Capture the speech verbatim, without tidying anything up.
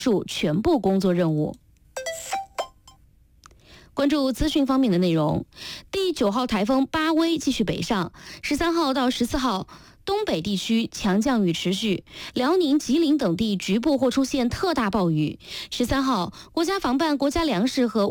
束全部工作任务。关注资讯方面的内容，第九号台风巴威继续北上，十三号到十四号。东北地区强降雨持续，辽宁、吉林等地局部或出现特大暴雨。十三号，国家防办国家粮食和